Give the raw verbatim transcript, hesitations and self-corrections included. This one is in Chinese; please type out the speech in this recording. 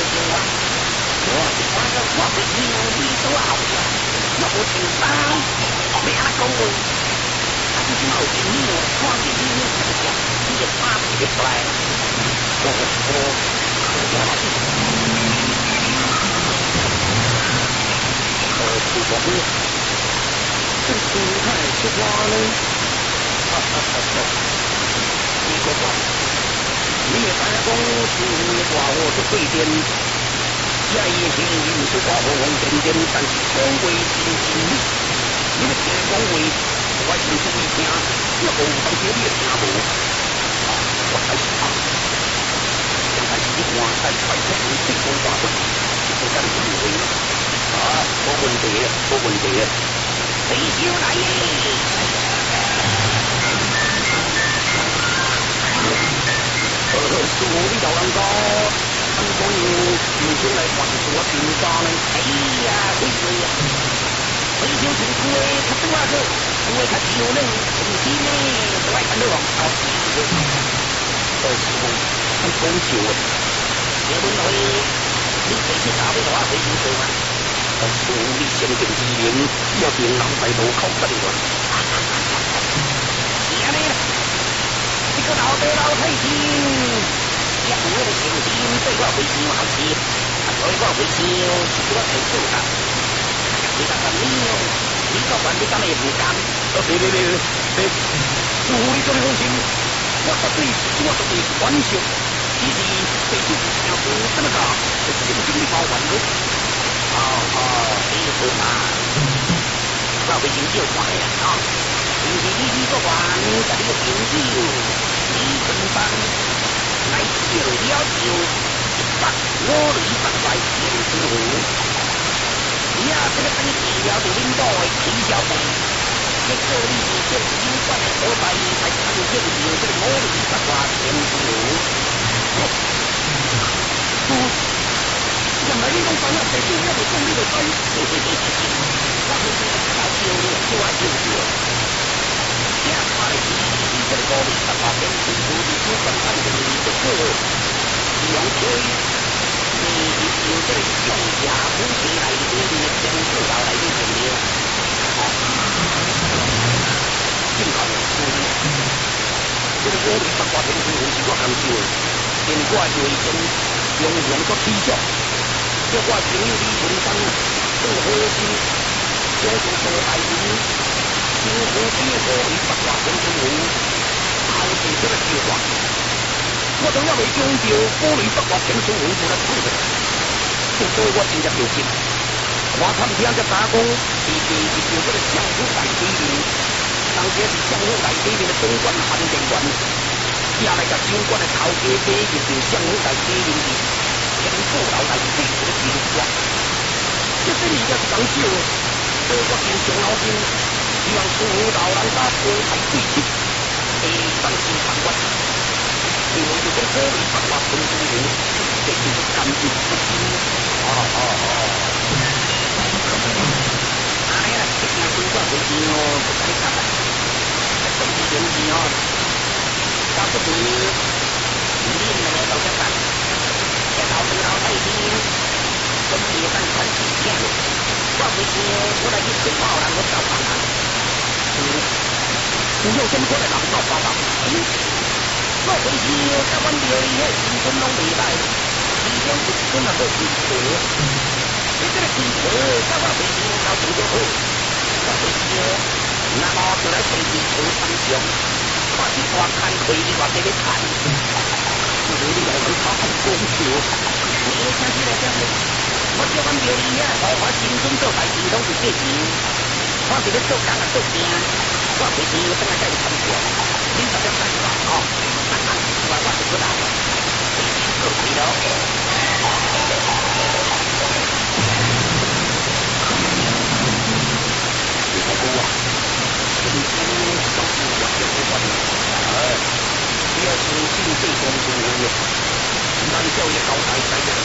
情我，我是看个我不是你所后呀，我无情伤，要安怎讲话？啊，就是冇情义哦，看见你你看着，你就打起来出来，我我可要了。呃，不说话，这心态是我呢？哈哈哈哈！你说话，你也知影讲是话我就对点，这一行人是话我往点点，但是讲话真真理，你要听讲话，我先注意听，若无当时你也听无，啊，我开始讲，现在是你换菜快速你对讲话不，就不敢误会。啊，冇问题嘅，冇问题嘅，退休嚟嘅。呃，师傅你有人講，咁講要要出嚟還做我全家呢？哎呀，退休呀，退休前做嘅較多啊個，做嘅較少呢，從前呢就係睇到黃頭字嘅。呃，師傅，咁講笑嘅，這本來你退休搞俾我退休做嘛？但是你先見之年，要變老細路口不亂。是啊呢，呢個老爹老太先，一我的先先對我會笑好似，啊對我會笑，是我最做得。你得咁呢？你個還你咁也唔敢？啊別別別別，師傅你做你放心，我絕對我絕對是玩笑，只是被師傅聽過咁樣講，正經你冇玩嘅。哦哦，意思嘛，我袂先叫我呀，哦，平时你你个玩，甲你个朋友李春芳来叫了就一百五里八外天之湖，你啊这个等治疗着领导的起小妹，结果你是叫酒馆的所在，才参见着这个五里八外天之湖，哦。原來呢種反應係邊一條公呢度追？我係邊搞笑嘅，叫我笑笑。一派是呢個歌詞十八點全部是小分分嘅嘅歌，兩推你要這個上下好起來嘅嘅正數流嚟嘅嘅嘢。正確嘅書，這個歌詞十八點全部是我講笑嘅，連我係會先用用作起作。叫我朋友李春山做核心，將做做大員，招呼這個李八卦公主湖，後是這個計劃。我仲因為將叫玻璃八卦公主湖做得出嚟，結果我進入條線，我參聽嘅打工，是第是叫這個相府大司令，當時是相府大司令嘅總管韓定元，也嚟個相關嘅頭家姐就叫相府大司令嘅。全部留在自己的心中，這些你就是講笑，所以我真傷腦筋，希望師傅老人家高抬貴氣，會當心辦法。因為這種玻璃八卦分中人，這就是感應不盡。哦哦哦！哎呀，這件事我會知哦，不該講啦。這種事情是哦，我不對，你們來到這辦。這老頭老太先，真係要跟傳奇聽，我會知我來一直報人我找幫忙。嗯，不用先過來人我報告。嗯，我會知台灣廟裡迄新村攏未歹，其中一村也做金蛇。你這個金蛇，我會知交情就好。我會知，那麼就來隨地求參詳，看一段看開你話俾你看。你嚟講他很講笑，你聽起來點呢？我叫阮廟裡遐豪華新村做大事攏是借錢，我是咧做工啊做正，我袂錢我等下甲伊參詳，你就點辦法哦？我我是不來，你先做幾多？你睇到啊？新村都是我嘅部分，哎。你要重新對公司物業，難道要交代晒嘅？